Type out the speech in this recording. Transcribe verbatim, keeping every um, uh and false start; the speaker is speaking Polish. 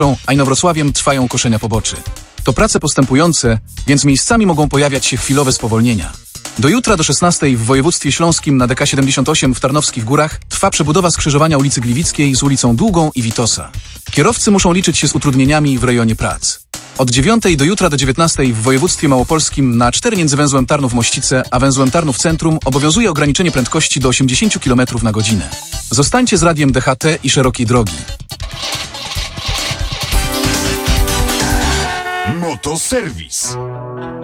a Inowrocławiem trwają koszenia poboczy. To prace postępujące, więc miejscami mogą pojawiać się chwilowe spowolnienia. Do jutra do szesnastej w województwie śląskim na D K siedemdziesiąt osiem w Tarnowskich Górach trwa przebudowa skrzyżowania ulicy Gliwickiej z ulicą Długą i Witosa. Kierowcy muszą liczyć się z utrudnieniami w rejonie prac. Od dziewiątej do jutra do dziewiętnastej w województwie małopolskim na A cztery między węzłem Tarnów-Mościce a węzłem Tarnów-Centrum obowiązuje ograniczenie prędkości do osiemdziesiąt kilometrów na godzinę. Zostańcie z radiem D H T i szerokiej drogi. Motoserwis.